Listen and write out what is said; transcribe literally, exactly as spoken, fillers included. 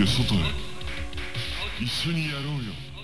外へ。一緒にやろうよ。